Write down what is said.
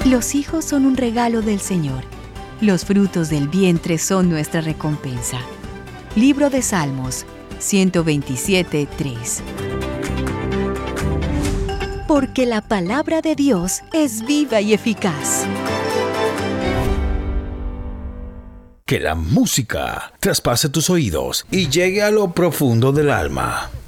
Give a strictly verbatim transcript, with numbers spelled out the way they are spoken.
Los hijos son un regalo del Señor. Los frutos del vientre son nuestra recompensa. Libro de Salmos, ciento veintisiete, tres. Porque la palabra de Dios es viva y eficaz. Que la música traspase tus oídos y llegue a lo profundo del alma.